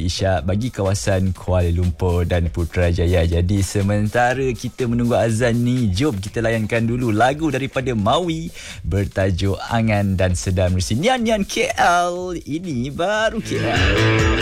maghrib isyak bagi kawasan Kuala Lumpur dan Putrajaya. Jadi sementara kita menunggu azan ni, jom kita layankan dulu lagu daripada Maui bertajuk Angan dan Sedang Menerusi Nian Nian KL. Ini baru KL.